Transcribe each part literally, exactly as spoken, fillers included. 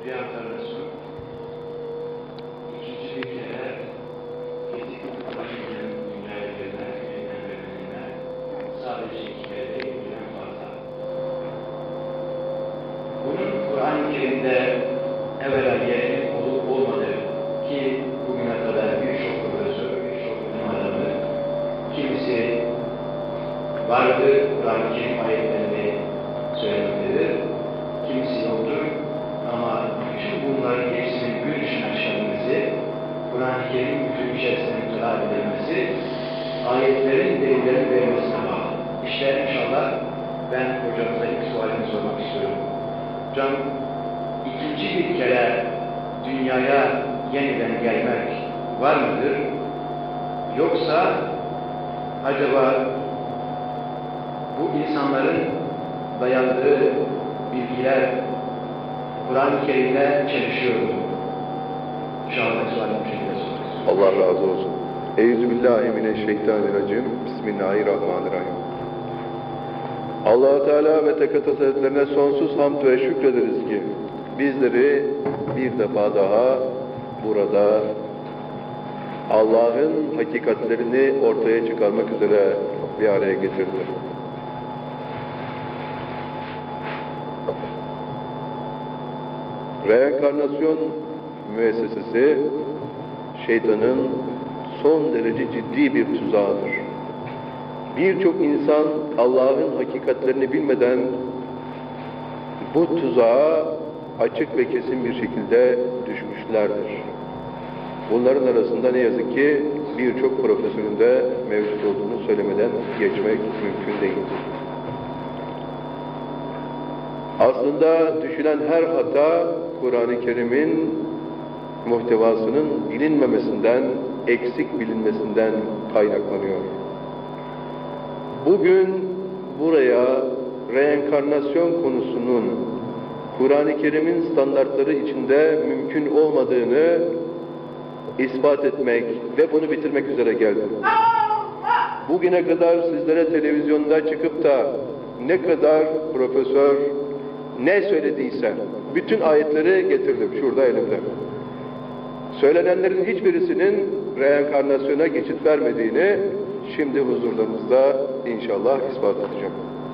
reenkarnasyon ikinci bir kere kendi Kur'an-ı dünyaya gelme, evlenme, sadece iki kere değil, birden fazla. Bunun Kur'an-ı Kerim'de evvela yerinin olup olmadığı ki bugüne kadar birçok profesör, birçok bilim adamı, kimisi vardır, Kur'an-ı Kerim ayetlerini söylemektedir, kimisi yoktur ama bütün bunların hepsinin gün ışığına çıkabilmesi, Kur'an-ı Kerim bütün içerisinde mütelah edilmesi, ayetlerin delillerini vermesine bağlı. İşte inşallah ben hocamıza ilk sualini sormak istiyorum. Hocam, ikinci bir kere dünyaya yeniden gelmek var mıdır? Yoksa acaba bu insanların dayandığı bilgiler Kur'an-ı Kerim'le çelişiyor mu? İnşallah sualini bir şekilde sormak istiyorum. Allah razı olsun. Euzubillahimineşşeytanirracim. Bismillahirrahmanirrahim. Allah-u Teala ve Tekaddes Hazretlerine sonsuz hamd ve şükrederiz ki bizleri bir defa daha burada Allah'ın hakikatlerini ortaya çıkarmak üzere bir araya getirdi. Reenkarnasyon müessesesi şeytanın son derece ciddi bir tuzağıdır. Birçok insan Allah'ın hakikatlerini bilmeden bu tuzağa açık ve kesin bir şekilde düşmüşlerdir. Bunların arasında ne yazık ki birçok profesörün de mevcut olduğunu söylemeden geçmek mümkün değil. Aslında düşülen her hata Kur'an-ı Kerim'in muhtevasının bilinmemesinden, eksik bilinmesinden kaynaklanıyor. Bugün buraya reenkarnasyon konusunun Kur'an-ı Kerim'in standartları içinde mümkün olmadığını ispat etmek ve bunu bitirmek üzere geldim. Bugüne kadar sizlere televizyonda çıkıp da ne kadar profesör ne söylediyse bütün ayetleri getirdim şurada elimde. Söylenenlerin hiçbirisinin reenkarnasyona geçit vermediğini şimdi huzurlarınızda inşallah ispat edeceğim.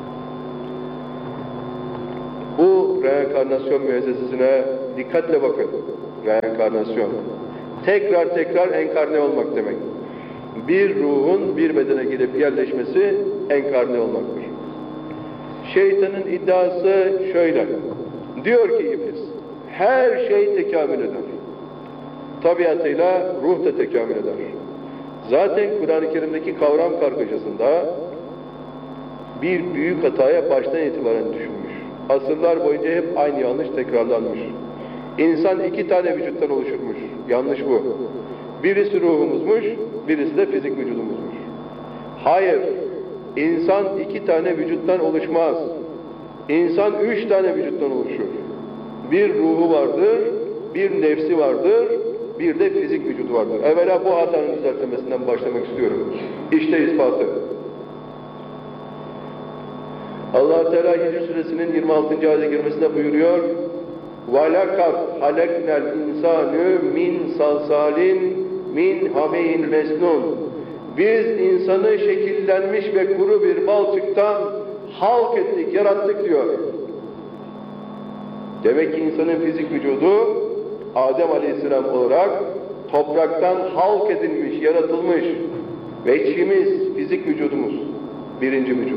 Bu reenkarnasyon müessesesine dikkatle bakın. Reenkarnasyon. Tekrar tekrar enkarne olmak demek. Bir ruhun bir bedene gidip yerleşmesi enkarne olmaktır. Şeytanın iddiası şöyle. Diyor ki iblis, her şey tekamül eder. Tabiatıyla ruh da tekamül eder. Zaten Kur'an-ı Kerim'deki kavram kargaşasında bir büyük hataya baştan itibaren düşünmüş. Asırlar boyunca hep aynı yanlış tekrarlanmış. İnsan iki tane vücuttan oluşurmuş. Yanlış bu. Birisi ruhumuzmuş, birisi de fizik vücudumuzmuş. Hayır, insan iki tane vücuttan oluşmaz. İnsan üç tane vücuttan oluşur. Bir ruhu vardır, bir nefsi vardır, bir de fizik vücudu vardır. Evvela bu hatanın düzeltmesinden başlamak istiyorum. İşte ispatı. Allah-u Teala Hicr Suresinin yirmi altıncı ayet-i kerimesinde buyuruyor: وَلَقَدْ خَلَقْنَا الْاِنْسَانُ مِنْ صَلْصَالٍ مِنْ حَمِيٍ مَسْنُونَ. Biz insanı şekillenmiş ve kuru bir balçıktan halk ettik, yarattık diyor. Demek ki insanın fizik vücudu Adem Aleyhisselam olarak topraktan halk edilmiş, yaratılmış ve içimiz, fizik vücudumuz, birinci vücut.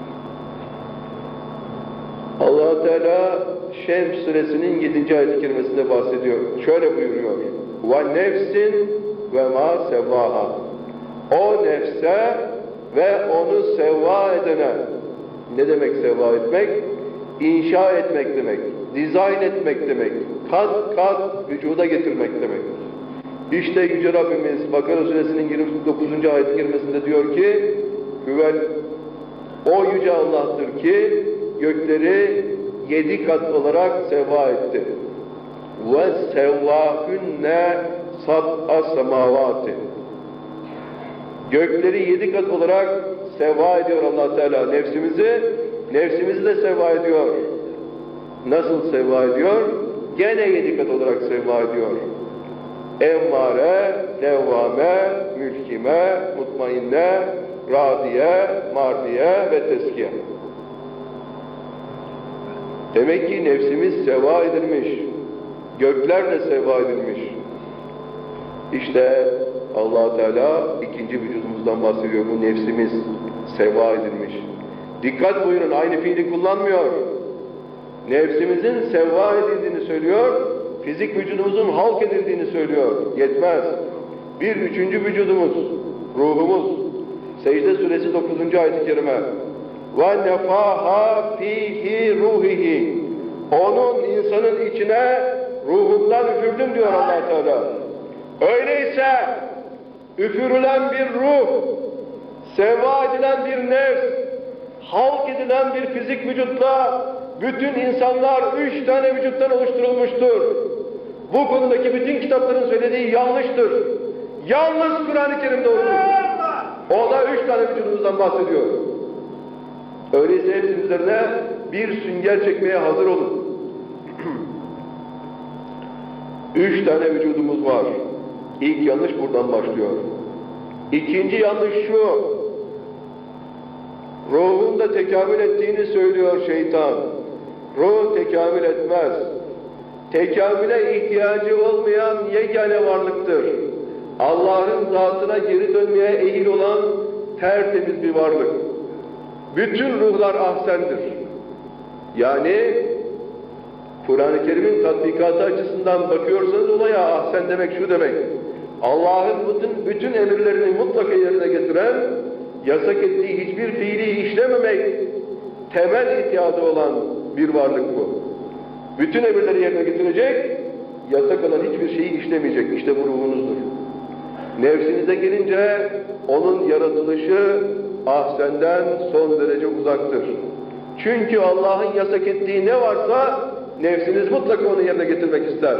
Allah-u Teala Şems Suresinin yedinci ayet-i kerimesinde bahsediyor. Şöyle buyuruyor: وَنَفْسٍ وَمَا سَوَّاهَا. O nefse ve onu sevva edene. Ne demek sevva etmek? İnşa etmek demek, dizayn etmek demek, kat kat vücuda getirmek demek. İşte Yüce Rabbimiz Bakara Suresinin yirmi dokuzuncu ayet-i kerimesinde diyor ki: Hüvel, o Yüce Allah'tır ki gökleri yedi kat olarak sevva etti. Ve sevvâhünne sab'a semâvâti. Gökleri yedi kat olarak sevva ediyor Allah Teala nefsimizi, nefsimizi de sevva ediyor. Nasıl sevva ediyor? gene yedi kat olarak sevva ediyor. Emmare, levvame, mülkime, mutmainne, radiye, mardiye ve teskiye. Demek ki nefsimiz seva edilmiş. Gökler de seva edilmiş. İşte Allah Teala ikinci vücudumuzdan bahsediyor. Bu nefsimiz seva edilmiş. Dikkat buyurun, aynı fiili kullanmıyor. Nefsimizin seva edildiğini söylüyor, fizik vücudumuzun halk edildiğini söylüyor. Yetmez. Bir üçüncü vücudumuz, ruhumuz. Secde suresi dokuzuncu ayet-i kerime. وَنَفَاهَا ف۪يهِ ruhihi. Onun insanın içine ruhumdan üfürdüm diyor Allah Teala. Öyleyse üfürülen bir ruh, seva edilen bir nefs, halk edilen bir fizik vücutla bütün insanlar üç tane vücuttan oluşturulmuştur. Bu konudaki bütün kitapların söylediği yanlıştır. Yalnız Kur'an-ı Kerim'de olur. O da üç tane vücudumuzdan bahsediyor. Öyleyse hepsinin üzerine bir sünger çekmeye hazır olun. Üç tane vücudumuz var. İlk yanlış buradan başlıyor. İkinci yanlış şu. Ruhun da tekamül ettiğini söylüyor şeytan. Ruh tekamül etmez. Tekamüle ihtiyacı olmayan yegane varlıktır. Allah'ın zatına geri dönmeye eğil olan tertemiz bir varlık. Bütün ruhlar ahsendir. Yani Kur'an-ı Kerim'in tatbikatı açısından bakıyorsanız olaya ahsen demek şu demek. Allah'ın bütün, bütün emirlerini mutlaka yerine getiren, yasak ettiği hiçbir fiili işlememek temel ihtiyacı olan bir varlık bu. Bütün emirleri yerine getirecek, yasak olan hiçbir şeyi işlemeyecek. İşte bu ruhunuzdur. Nefsinize gelince onun yaratılışı ahsenden son derece uzaktır. Çünkü Allah'ın yasak ettiği ne varsa nefsiniz mutlaka onu yerine getirmek ister.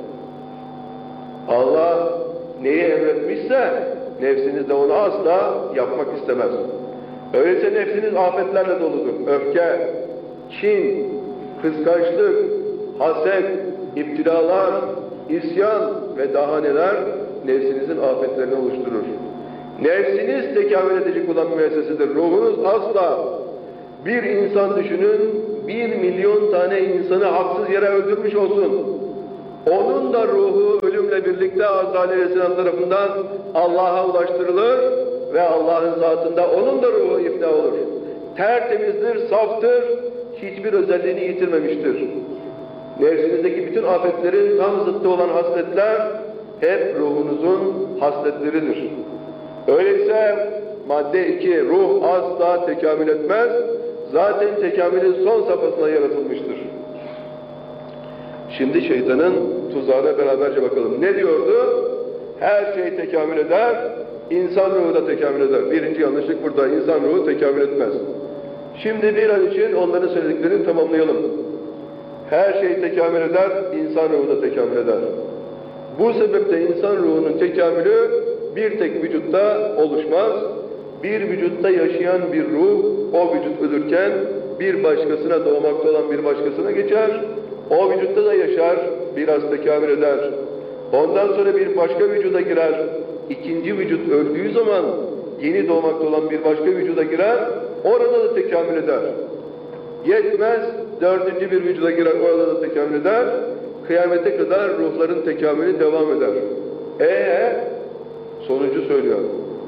Allah neyi emretmişse nefsiniz de onu asla yapmak istemez. Öyleyse nefsiniz afetlerle doludur. Öfke, kin, kıskançlık, haset, iptilalar, isyan ve daha neler nefsinizin afetlerini oluşturur. Nefsiniz tekamül edecek olan müessesidir. Ruhunuz asla. Bir insan düşünün, bir milyon tane insanı haksız yere öldürmüş olsun. Onun da ruhu ölümle birlikte Azrail Aleyhisselam tarafından Allah'a ulaştırılır ve Allah'ın zatında onun da ruhu iflah olur. Tertemizdir, saftır, hiçbir özelliğini yitirmemiştir. Nefsinizdeki bütün afetlerin tam zıttı olan hasletler hep ruhunuzun hasletleridir. Öyleyse madde iki, ruh asla tekamül etmez. Zaten tekamülün son safhasına yaratılmıştır. Şimdi şeytanın tuzağına beraberce bakalım. Ne diyordu? Her şey tekamül eder, insan ruhu da tekamül eder. Birinci yanlışlık burada, insan ruhu tekamül etmez. Şimdi bir an için onların söylediklerini tamamlayalım. Her şey tekamül eder, insan ruhu da tekamül eder. Bu sebeple insan ruhunun tekamülü bir tek vücutta oluşmaz. Bir vücutta yaşayan bir ruh, o vücut ölürken bir başkasına, doğmakta olan bir başkasına geçer. O vücutta da yaşar, biraz tekamül eder. Ondan sonra bir başka vücuda girer. İkinci vücut öldüğü zaman yeni doğmakta olan bir başka vücuda girer, orada da tekamül eder. Yetmez, dördüncü bir vücuda girer, orada da tekamül eder. Kıyamete kadar ruhların tekamülü devam eder. Eee sonucu söylüyor.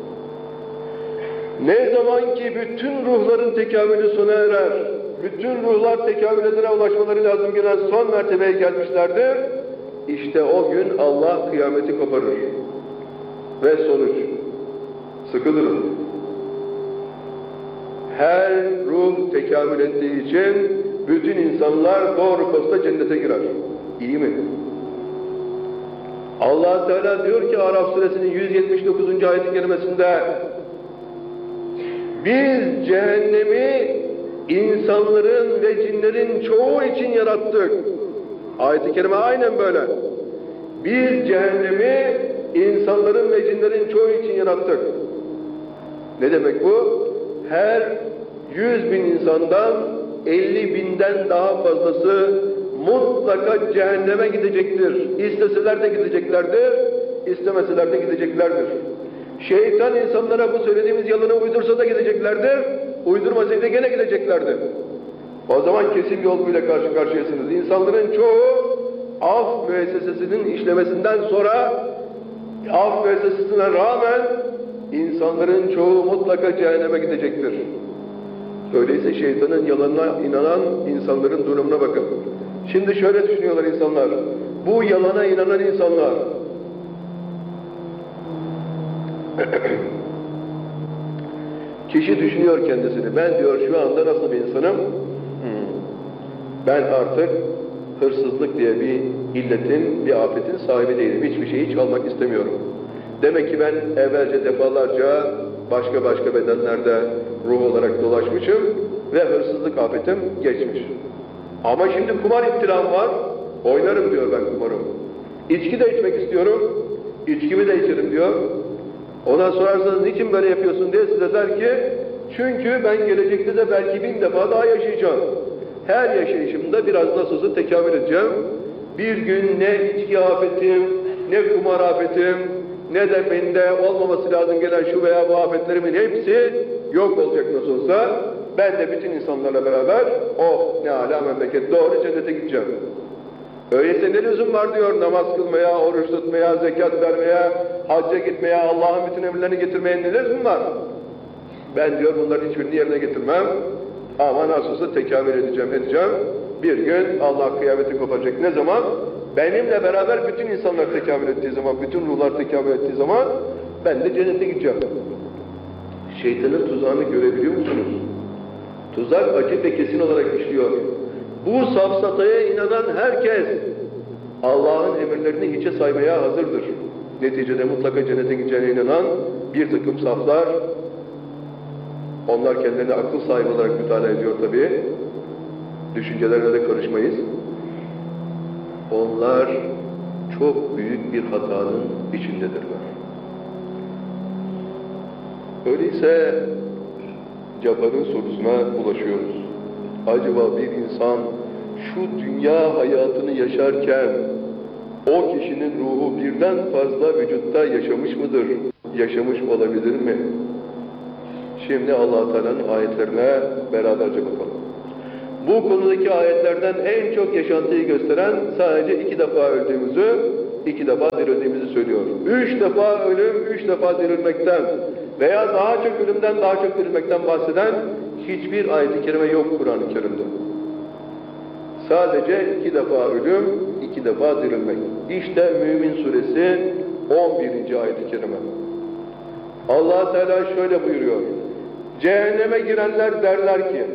Ne zaman ki bütün ruhların tekamülü sona erer, bütün ruhlar tekamületine ulaşmaları lazım gelen son mertebeye gelmişlerdir, işte o gün Allah kıyameti koparır. Ve sonuç, sıkı durun. Her ruh tekamül ettiği için bütün insanlar doğru posta cennete girer. İyi mi? Allah Teala diyor ki Araf suresinin yüz yetmiş dokuzuncu ayet-i kerimesinde, biz cehennemi insanların ve cinlerin çoğu için yarattık. Ayet-i kerime aynen böyle. Biz cehennemi insanların ve cinlerin çoğu için yarattık. Ne demek bu? Her yüz bin insandan elli binden daha fazlası mutlaka cehenneme gidecektir. İsteseler de gideceklerdir, istemeseler de gideceklerdir. Şeytan insanlara bu söylediğimiz yalanı uydursa da gideceklerdir, uydurmasaydı gene gideceklerdir. O zaman kesin bir olguyla karşı karşıyasınız. İnsanların çoğu af müessesesinin işlemesinden sonra, af müessesesine rağmen insanların çoğu mutlaka cehenneme gidecektir. Öyleyse şeytanın yalanına inanan insanların durumuna bakın. Şimdi şöyle düşünüyorlar insanlar. Bu yalana inanan insanlar kişi düşünüyor kendisini. Ben diyor şu anda nasıl bir insanım? Hmm. Ben artık hırsızlık diye bir illetin, bir afetin sahibi değilim. Hiçbir şeyi çalmak istemiyorum. Demek ki ben evvelce defalarca başka başka bedenlerde ruh olarak dolaşmışım ve hırsızlık afetim geçmiş. Ama şimdi kumar iptilam var, oynarım diyor ben kumarım. İçki de içmek istiyorum, içkimi de içerim diyor. Ona sorarsanız niçin böyle yapıyorsun diye size der ki, çünkü ben gelecekte de belki bin defa daha yaşayacağım. Her yaşayışımda biraz nasıl olsa tekamül edeceğim. Bir gün ne içki afetim, ne kumar afetim, ne de bende olmaması lazım gelen şu veya bu afetlerimin hepsi yok olacak nasıl olsa. Ben de bütün insanlarla beraber, oh ne âlâ memleket, doğru cennete gideceğim. Öyleyse ne lüzum var diyor namaz kılmaya, oruç tutmaya, zekat vermeye, hacca gitmeye, Allah'ın bütün emirlerini getirmeye ne lüzum var? Ben diyor bunların hiçbirini yerine getirmem. Ama nasıl olsa tekamül edeceğim, edeceğim. Bir gün Allah kıyameti kopacak. Ne zaman? Benimle beraber bütün insanlar tekamül ettiği zaman, bütün ruhlar tekamül ettiği zaman ben de cennete gideceğim. Şeytanın tuzağını görebiliyor musunuz? Tuzak açık ve kesin olarak işliyor. Bu safsataya inanan herkes Allah'ın emirlerini hiçe saymaya hazırdır. Neticede mutlaka cennete gideceğine inanan bir takım saflar, onlar kendilerini akıl sahibi olarak mütalaa ediyor tabii. Düşüncelerine de karışmayız. Onlar çok büyük bir hatanın içindedirler. Öyleyse Cabbar'ın sorusuna ulaşıyoruz. Acaba bir insan şu dünya hayatını yaşarken o kişinin ruhu birden fazla vücutta yaşamış mıdır? Yaşamış olabilir mi? Şimdi Allah-u Teala'nın ayetlerine beraberce bakalım. Bu konudaki ayetlerden en çok yaşantıyı gösteren sadece iki defa öldüğümüzü, iki defa dirildiğimizi söylüyor. Üç defa ölüm, üç defa dirilmekten veya daha çok ölümden daha çok dirilmekten bahseden hiçbir ayet-i kerime yok Kur'an-ı Kerim'de. Sadece iki defa ölüm, iki defa dirilmek. İşte Mümin Suresi on birinci ayet-i kerime. Allah Teala şöyle buyuruyor. Cehenneme girenler derler ki,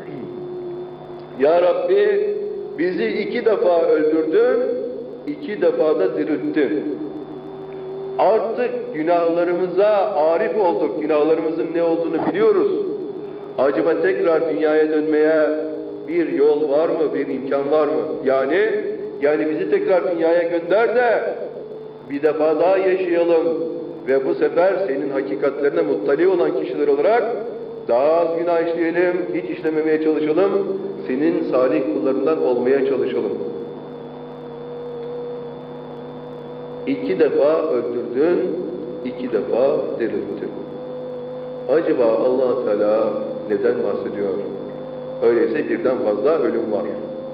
Ya Rabbi bizi iki defa öldürdün, iki defa da dirilttin. Artık günahlarımıza arif olduk, günahlarımızın ne olduğunu biliyoruz. Acaba tekrar dünyaya dönmeye bir yol var mı, bir imkan var mı? Yani, yani bizi tekrar dünyaya gönder de bir defa daha yaşayalım ve bu sefer senin hakikatlerine muttali olan kişiler olarak daha az günah işleyelim, hiç işlememeye çalışalım, senin salih kullarından olmaya çalışalım. İki defa öldürdün, iki defa dirilttin. Acaba Allah Teala neden bahsediyor? Öyleyse birden fazla ölüm var.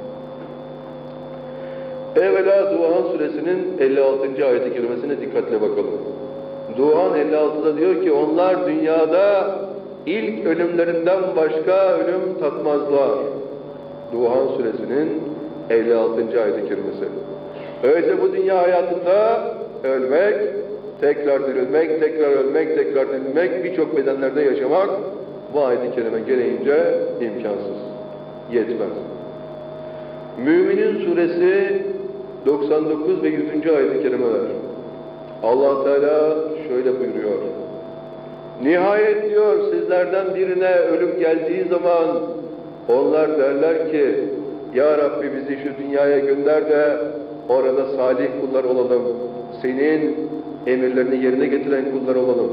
Evvela Duhan Suresinin elli altıncı ayet-i kerimesine dikkatle bakalım. Duhan elli altıda diyor ki, onlar dünyada ilk ölümlerinden başka ölüm tatmazlar. Duhan Suresinin elli altıncı ayet-i kerimesi. Öyleyse bu dünya hayatında ölmek, tekrar dirilmek, tekrar ölmek, tekrar dirilmek, birçok bedenlerde yaşamak bu ayet-i kerime gereğince imkansız, yetmez. Müminin Suresi doksan dokuz ve yüzüncü ayet-i kerimeler. Allah Teala şöyle buyuruyor. Nihayet diyor sizlerden birine ölüm geldiği zaman onlar derler ki, Ya Rabbi bizi şu dünyaya gönder de orada salih kullar olalım. Senin emirlerini yerine getiren kullar olalım.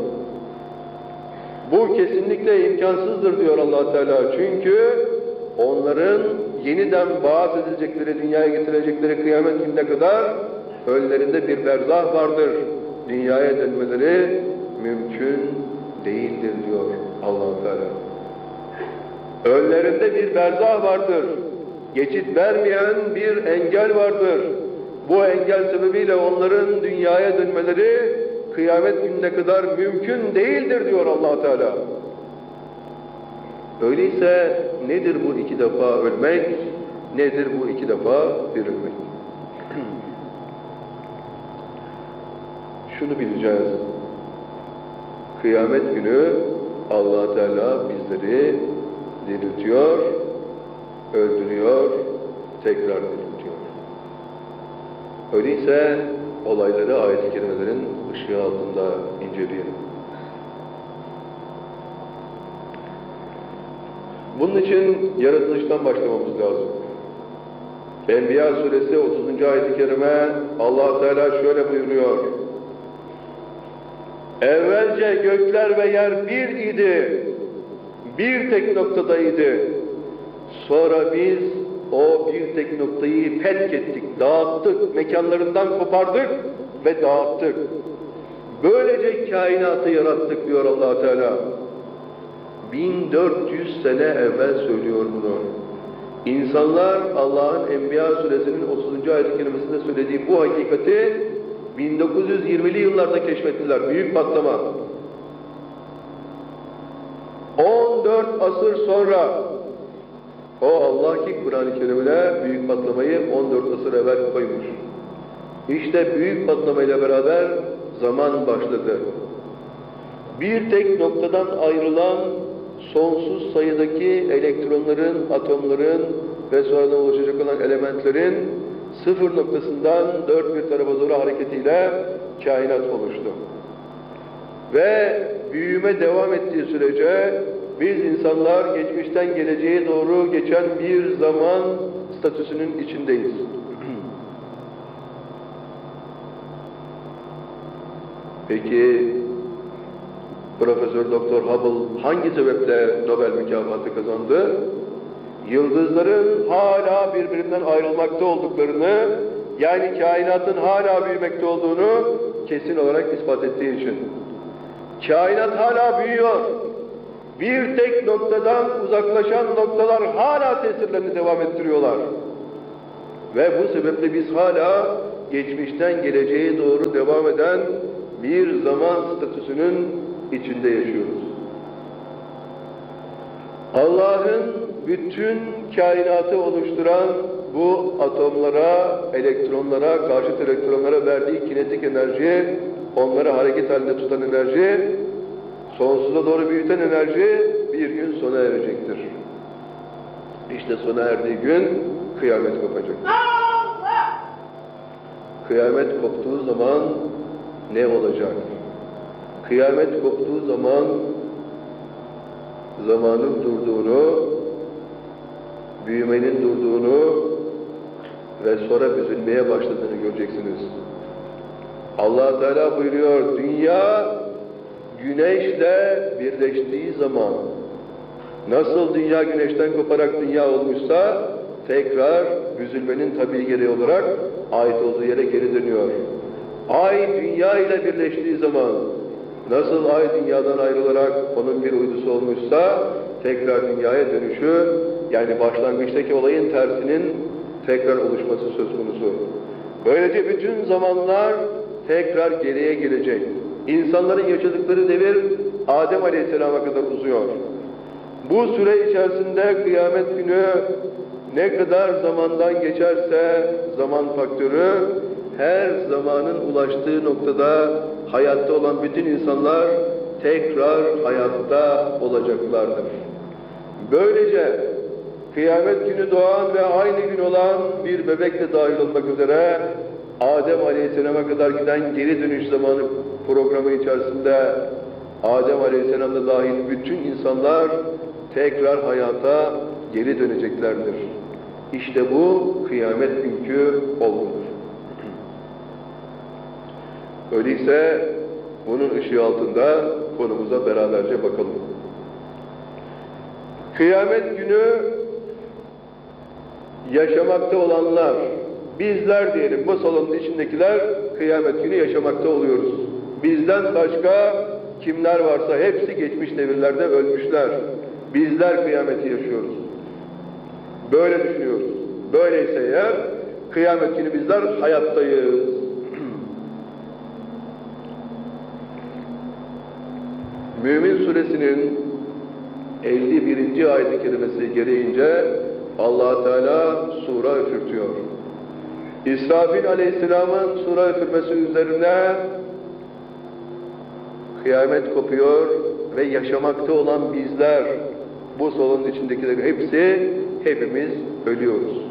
Bu kesinlikle imkansızdır diyor Allah Teala. Çünkü onların yeniden vaaz edilecekleri, dünyaya getirecekleri kıyamet gününe kadar önlerinde bir berzah vardır. Dünyaya dönmeleri mümkün değildir diyor Allah-u Teala. Önlerinde bir berzah vardır. Geçit vermeyen bir engel vardır. Bu engel sebebiyle onların dünyaya dönmeleri kıyamet gününe kadar mümkün değildir diyor Allah Teala. Öyleyse nedir bu iki defa ölmek? Nedir bu iki defa dirilmek? Şunu bileceğiz. Kıyamet günü Allah Teala bizleri diriltiyor, öldürüyor, tekrar diriltiyor. Öyleyse olayları ayet-i kerimelerin ışığı altında inceleyelim. Bunun için yaratılıştan başlamamız lazım. Enbiya suresi otuzuncu ayet-i kerime Allah Teala şöyle buyuruyor. Evvelce gökler ve yer bir idi, bir tek noktadaydı. Sonra biz o bir tek noktayı fetk ettik, dağıttık, mekanlarından kopardık ve dağıttık. Böylece kainatı yarattık diyor Allah Teala. bin dört yüz sene evvel söylüyor bunu. İnsanlar Allah'ın Enbiya suresinin otuzuncu ayet-i kerimesinde söylediği bu hakikati bin dokuz yüz yirmili yıllarda keşfettiler. Büyük patlama. on dört asır sonra o Allah ki Kur'an-ı Kerim'ine büyük patlamayı on dört asır evvel koymuş. İşte büyük patlamayla beraber zaman başladı. Bir tek noktadan ayrılan sonsuz sayıdaki elektronların, atomların ve sonradan oluşacak olan elementlerin sıfır noktasından dört bir tarafa doğru hareketiyle kainat oluştu. Ve büyüme devam ettiği sürece biz insanlar geçmişten geleceğe doğru geçen bir zaman statüsünün içindeyiz. Peki Profesör Doktor Hubble hangi sebeple Nobel mükafatı kazandı? Yıldızların hala birbirinden ayrılmakta olduklarını, yani kainatın hala büyümekte olduğunu kesin olarak ispat ettiği için. Kainat hala büyüyor. Bir tek noktadan uzaklaşan noktalar hala tesirlerini devam ettiriyorlar. Ve bu sebeple biz hala geçmişten geleceğe doğru devam eden bir zaman statüsünün içinde yaşıyoruz. Allah'ın bütün kainatı oluşturan bu atomlara, elektronlara, karşıt elektronlara verdiği kinetik enerji, onları hareket halinde tutan enerji, sonsuza doğru büyüten enerji bir gün sona erecektir. İşte sona erdiği gün kıyamet kopacak. Kıyamet koptuğu zaman ne olacak? Kıyamet koptuğu zaman zamanın durduğunu, büyümenin durduğunu ve sonra büzülmeye başladığını göreceksiniz. Allah Teala buyuruyor, dünya güneşle birleştiği zaman, nasıl dünya güneşten koparak dünya olmuşsa, tekrar büzülmenin tabii gereği olarak ait olduğu yere geri dönüyor. Ay dünya ile birleştiği zaman, nasıl ay dünyadan ayrılarak onun bir uydusu olmuşsa, tekrar dünyaya dönüşü, yani başlangıçtaki olayın tersinin tekrar oluşması söz konusu. Böylece bütün zamanlar tekrar geriye gelecek. İnsanların yaşadıkları devir Adem Aleyhisselam'a kadar uzuyor. Bu süre içerisinde kıyamet günü ne kadar zamandan geçerse zaman faktörü, her zamanın ulaştığı noktada hayatta olan bütün insanlar tekrar hayatta olacaklardır. Böylece kıyamet günü doğan ve aynı gün olan bir bebek de dahil olmak üzere Adem Aleyhisselam'a kadar giden geri dönüş zamanı programı içerisinde Adem Aleyhisselam'da dahil bütün insanlar tekrar hayata geri döneceklerdir. İşte bu kıyamet günkü olgudur. Öyleyse bunun ışığı altında konumuza beraberce bakalım. Kıyamet günü yaşamakta olanlar, bizler diyelim, bu salonun içindekiler kıyamet günü yaşamakta oluyoruz. Bizden başka kimler varsa hepsi geçmiş devirlerde ölmüşler. Bizler kıyameti yaşıyoruz. Böyle düşünüyoruz. Böyleyse eğer kıyamet günü bizler hayattayız. Mümin Suresinin elli birinci ayet-i kerimesi gereğince Allah Teala sura üfürtüyor. İsrafil Aleyhisselam'ın sura üfürmesi üzerine kıyamet kopuyor ve yaşamakta olan bizler, bu salonun içindekiler hepsi, hepimiz ölüyoruz.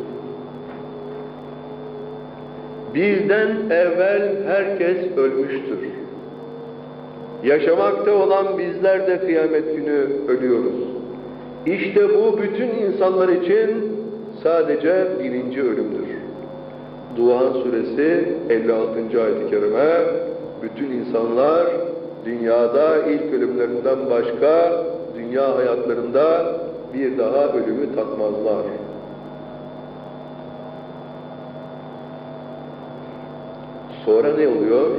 Bizden evvel herkes ölmüştür. Yaşamakta olan bizler de kıyamet günü ölüyoruz. İşte bu bütün insanlar için sadece birinci ölümdür. Duhan Suresi elli altıncı ayet-i kerime, bütün insanlar dünyada ilk ölümlerinden başka dünya hayatlarında bir daha ölümü tatmazlar. Sonra ne oluyor?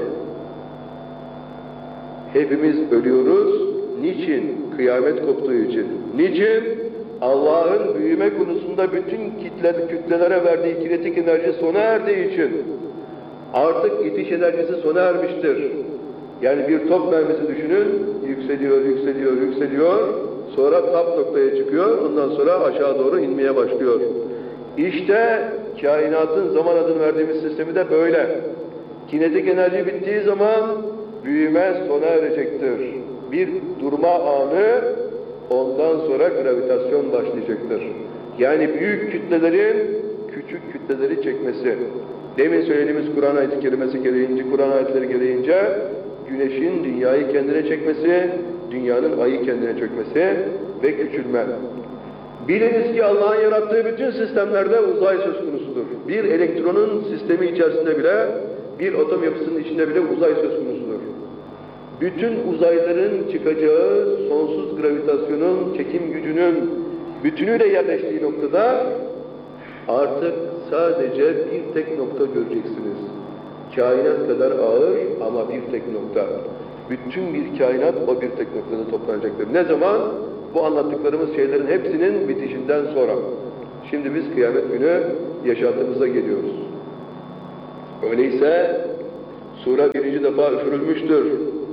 Hepimiz ölüyoruz. Niçin? Kıyamet koptuğu için. Niçin? Allah'ın büyüme konusunda bütün kitle, kütlelere verdiği kinetik enerji sona erdiği için. Artık itiş enerjisi sona ermiştir. Yani bir top mermisi düşünün, yükseliyor, yükseliyor, yükseliyor. Sonra tap noktaya çıkıyor, ondan sonra aşağı doğru inmeye başlıyor. İşte kainatın zaman adını verdiğimiz sistemi de böyle. Kinetik enerji bittiği zaman büyüme sona erecektir. Bir durma anı, ondan sonra gravitasyon başlayacaktır. Yani büyük kütlelerin küçük kütleleri çekmesi. Demin söylediğimiz Kur'an ayeti kerimesi gereğince, Kur'an ayetleri gereğince güneşin dünyayı kendine çekmesi, dünyanın ayı kendine çökmesi ve küçülme. Biliniz ki Allah'ın yarattığı bütün sistemlerde uzay söz konusudur. Bir elektronun sistemi içerisinde bile, bir atom yapısının içinde bile uzay söz konusudur. Bütün uzayların çıkacağı sonsuz gravitasyonun, çekim gücünün bütünüyle yerleştiği noktada artık sadece bir tek nokta göreceksiniz. Kainat kadar ağır ama bir tek nokta. Bütün bir kainat o bir tek noktada toplanacaktır. Ne zaman? Bu anlattıklarımız şeylerin hepsinin bitişinden sonra. Şimdi biz kıyamet günü yaşantımıza geliyoruz. Öyleyse sura birinci defa üfürülmüştür.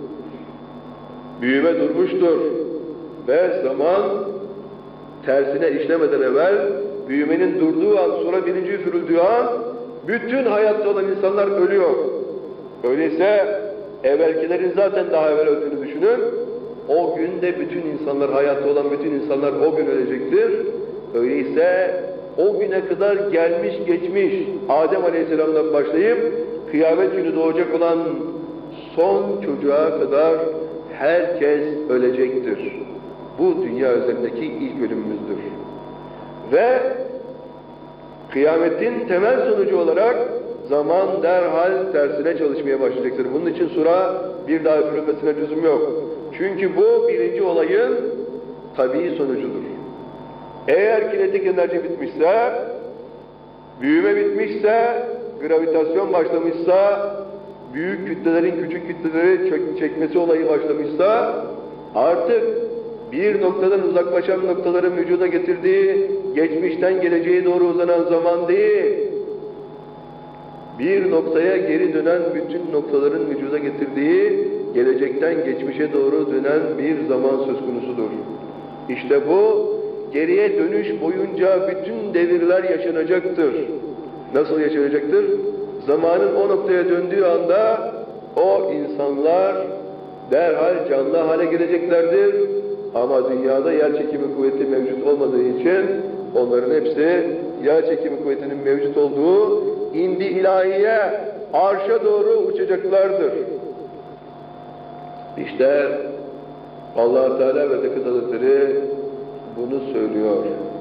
Büyüme durmuştur. Ve zaman tersine işlemeden evvel büyümenin durduğu an, sura birinci üfürüldüğü an bütün hayatta olan insanlar ölüyor. Öyleyse evvelkilerin zaten daha evvel öldüğünü düşünün. O gün de bütün insanlar, hayatta olan bütün insanlar o gün ölecektir. Öyleyse o güne kadar gelmiş geçmiş Adem Aleyhisselam'dan başlayıp kıyamet günü doğacak olan son çocuğa kadar herkes ölecektir. Bu dünya üzerindeki ilk ölümümüzdür. Ve kıyametin temel sonucu olarak zaman derhal tersine çalışmaya başlayacaktır. Bunun için sura bir daha üfürülmesine lüzum yok. Çünkü bu birinci olayın tabii sonucudur. Eğer kinetik enerji bitmişse, büyüme bitmişse, gravitasyon başlamışsa, büyük kütlelerin küçük kütleleri çekmesi olayı başlamışsa, artık bir noktadan uzaklaşan noktaların vücuda getirdiği, geçmişten geleceğe doğru uzanan zaman değil, bir noktaya geri dönen bütün noktaların vücuda getirdiği, gelecekten geçmişe doğru dönen bir zaman söz konusudur. İşte bu, geriye dönüş boyunca bütün devirler yaşanacaktır. Nasıl yaşanacaktır? Zamanın o noktaya döndüğü anda, o insanlar derhal canlı hale geleceklerdir. Ama dünyada yer çekimi kuvveti mevcut olmadığı için, onların hepsi yer çekimi kuvvetinin mevcut olduğu indi ilahiye, arşa doğru uçacaklardır. İşte Allah Teala ve Tekadüs Hazretleri bunu söylüyor.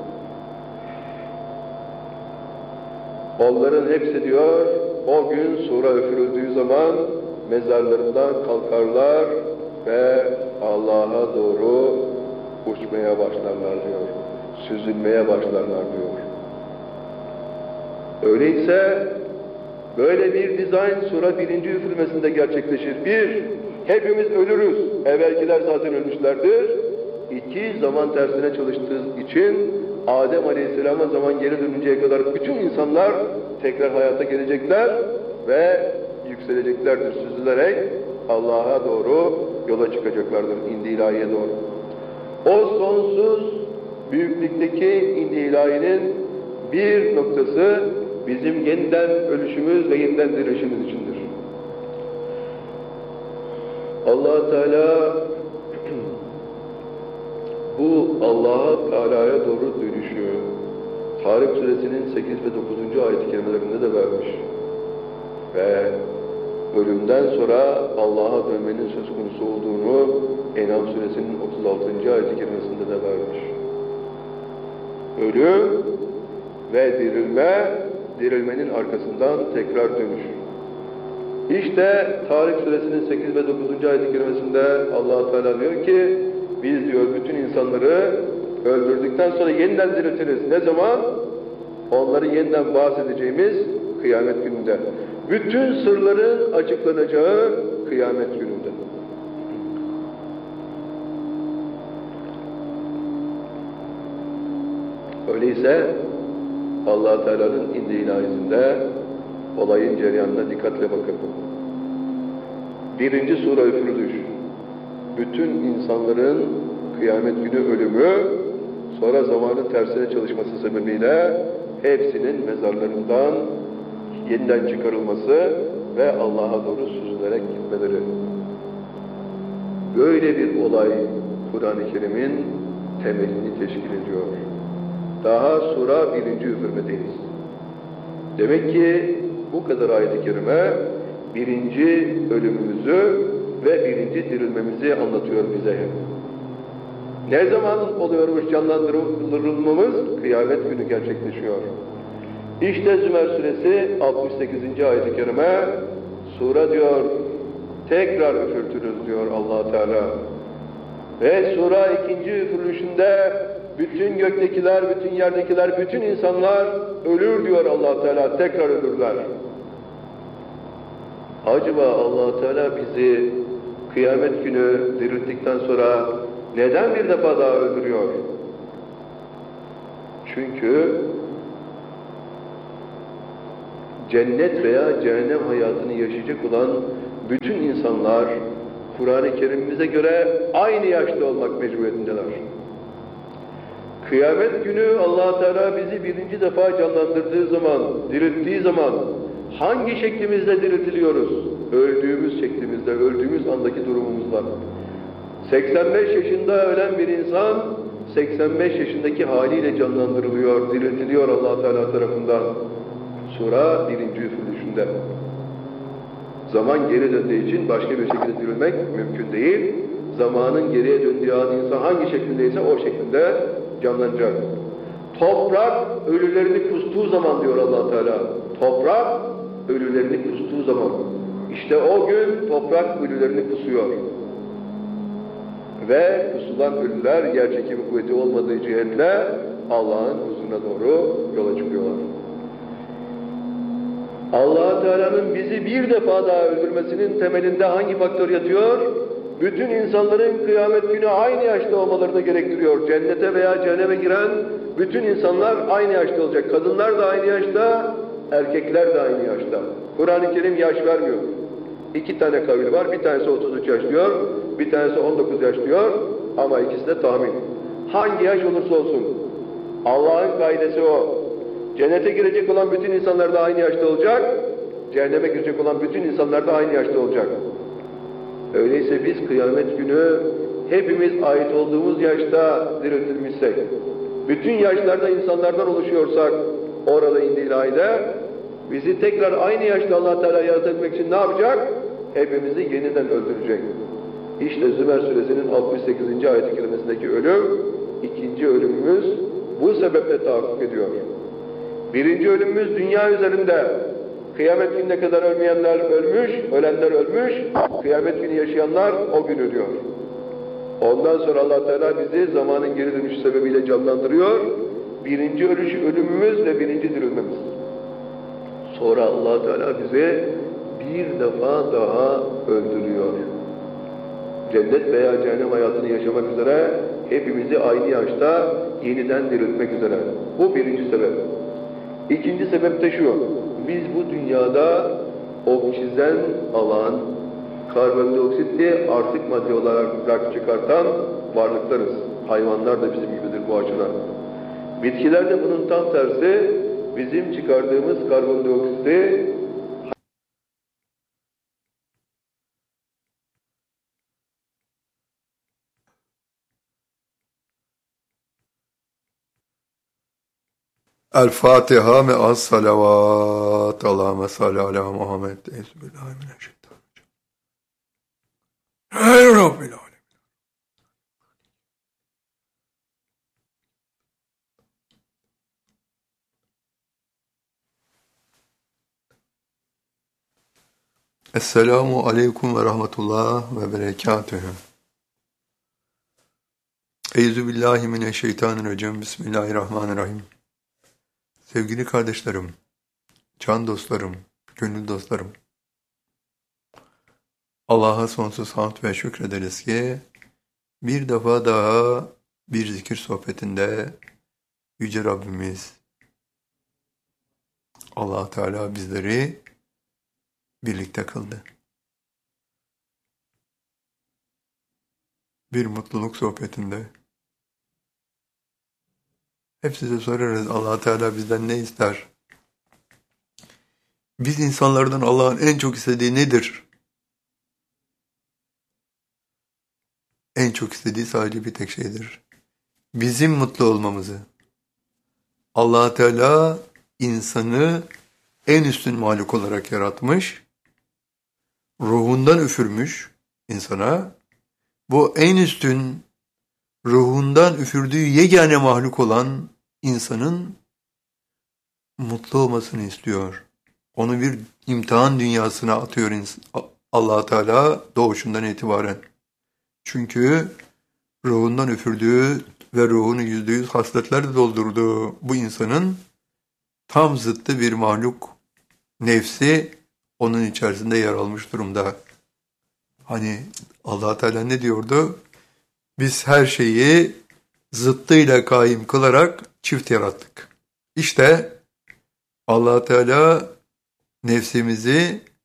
Onların hepsi diyor, o gün sura üfürüldüğü zaman mezarlarından kalkarlar ve Allah'a doğru uçmaya başlarlar diyor. Süzülmeye başlarlar diyor. Öyleyse böyle bir dizayn sura birinci üfürmesinde gerçekleşir. Bir, hepimiz ölürüz. Evvelkiler zaten ölmüşlerdir. İki, zaman tersine çalıştığı için Adem Aleyhisselam'a zaman geri dönünceye kadar bütün insanlar tekrar hayata gelecekler ve yükseleceklerdir süzülerek Allah'a doğru yola çıkacaklardır, indi ilahiye doğru. O sonsuz büyüklükteki indi ilahinin bir noktası bizim yeniden ölüşümüz ve yeniden dirilişimiz içindir. Allah Teala bu Allah Teala'ya doğru dönüşü Tarık Suresinin sekiz ve dokuzuncu ayet-i kerimelerinde de vermiş. Ve ölümden sonra Allah'a dönmenin söz konusu olduğunu En'am Suresinin otuz altıncı ayet-i kerimesinde de vermiş. Ölüm ve dirilme, dirilmenin arkasından tekrar dönüş. İşte Tarık Suresinin sekiz ve dokuzuncu ayet-i kerimesinde Allah Teala diyor ki, biz diyor bütün insanları öldürdükten sonra yeniden diriltiriz. Ne zaman? Onları yeniden bahsedeceğimiz kıyamet gününde. Bütün sırların açıklanacağı kıyamet gününde. Öyleyse Allah Teala'nın indi ilahisinde olayın cereyanına dikkatle bakın. Birinci sura üfürülüş. Bütün insanların kıyamet günü ölümü, sonra zamanın tersine çalışması sebebiyle hepsinin mezarlarından yeniden çıkarılması ve Allah'a doğru süzülerek gitmeleri. Böyle bir olay Kur'an-ı Kerim'in temelini teşkil ediyor. Daha sura birinci üfürmedeyiz. Demek ki bu kadar ayet-i kerime birinci ölümümüzü ve birinci dirilmemizi anlatıyor bize hep. Ne zaman oluyormuş canlandırılmamız? Kıyamet günü gerçekleşiyor. İşte Zümer Suresi altmış sekizinci ayet-i kerime, sura diyor, tekrar üfürtürüz diyor Allah Teala. Ve sura ikinci üfürülüşünde bütün göktekiler, bütün yerdekiler, bütün insanlar ölür diyor Allah Teala, tekrar ölürler. Acaba Allah Teala bizi kıyamet günü dirilttikten sonra neden bir defa daha öldürüyor? Çünkü cennet veya cehennem hayatını yaşayacak olan bütün insanlar Kur'an-ı Kerim'imize göre aynı yaşta olmak mecburiyetindeler. Kıyamet günü Allah Teala bizi birinci defa canlandırdığı zaman, dirilttiği zaman hangi şeklimizde diriltiliyoruz? Öldüğümüz şeklimizde, öldüğümüz andaki durumumuzda. seksen beş yaşında ölen bir insan, seksen beş yaşındaki haliyle canlandırılıyor, diriltiliyor Allah Teala tarafından. Sura birinci üfürülüşünde. Zaman geri döndüğü için başka bir şekilde dirilmek mümkün değil. Zamanın geriye döndüğü an insan hangi şeklindeyse o şeklinde canlanacak. Toprak ölülerini kustuğu zaman diyor Allah Teala. Toprak ölülerini kustuğu zaman. İşte o gün toprak ölülerini kusuyor. Ve kusulan ölüler yer çekimi kuvveti olmadığı cihetle Allah'ın huzuruna doğru yola çıkıyorlar. Allah Teala'nın bizi bir defa daha öldürmesinin temelinde hangi faktör yatıyor? Bütün insanların kıyamet günü aynı yaşta olmalarını gerektiriyor. Cennete veya cehenneme giren bütün insanlar aynı yaşta olacak. Kadınlar da aynı yaşta, erkekler de aynı yaşta. Kur'an-ı Kerim yaş vermiyor. İki tane kavil var. Bir tanesi otuz üç yaş diyor, bir tanesi on dokuz yaş diyor. Ama ikisi de tahmin. Hangi yaş olursa olsun. Allah'ın kaidesi o. Cennete girecek olan bütün insanlar da aynı yaşta olacak. Cehenneme girecek olan bütün insanlar da aynı yaşta olacak. Öyleyse biz kıyamet günü hepimiz ait olduğumuz yaşta diriltilmişsek, bütün yaşlarda insanlardan oluşuyorsak orada indi ilahide, bizi tekrar aynı yaşta Allah Teala yaratabilmek için ne yapacak? Hepimizi yeniden öldürecek. İşte Zümer Suresinin altmış sekizinci ayet-i kerimesindeki ölüm, ikinci ölümümüz bu sebeple tahakkuk ediyor. Birinci ölümümüz dünya üzerinde. Kıyamet gününe kadar ölmeyenler ölmüş, ölenler ölmüş, kıyamet günü yaşayanlar o gün ölüyor. Ondan sonra Allah Teala bizi zamanın geri dönüşü sebebiyle canlandırıyor. Birinci ölüş, ölümümüz ve birinci dirilmemiz. Sonra Allah Teala bizi bir defa daha öldürüyor. Cennet veya cehennem hayatını yaşamak üzere hepimizi aynı yaşta yeniden diriltmek üzere. Bu birinci sebep. İkinci sebep de şu. Biz bu dünyada oksijen alan, karbondioksitli artık madde olarak çıkartan varlıklarız. Hayvanlar da bizim gibidir bu açıdan. Bitkiler de bunun tam tersi, bizim çıkardığımız karbondioksiti El Fatiha me'as salavat. Allahümme salli ala Muhammed. Euzubillahimineşşeytanirracim. Ey Rabbil alemin. Esselamu aleyküm ve rahmetullah ve berekatühü. Euzubillahimineşşeytanirracim. Bismillahirrahmanirrahim. Sevgili kardeşlerim, can dostlarım, gönül dostlarım, Allah'a sonsuz hamd ve şükrederiz ki bir defa daha bir zikir sohbetinde Yüce Rabbimiz Allah Teala bizleri birlikte kıldı. Bir mutluluk sohbetinde hep size sorarız, Allah Teala bizden ne ister? Biz insanlardan Allah'ın en çok istediği nedir? En çok istediği sadece bir tek şeydir. Bizim mutlu olmamızı. Allah Teala insanı en üstün mahluk olarak yaratmış, ruhundan üfürmüş insana. Bu en üstün ruhundan üfürdüğü yegane mahluk olan insanın mutlu olmasını istiyor. Onu bir imtihan dünyasına atıyor Allah Teala doğuşundan itibaren. Çünkü ruhundan üfürdüğü ve ruhunu yüzde yüz hasletlerle doldurduğu bu insanın tam zıttı bir mahluk nefsi onun içerisinde yer almış durumda. Hani Allah Teala ne diyordu? Biz her şeyi zıttıyla kaim kılarak çift yarattık. İşte Allah Teala nefsimizi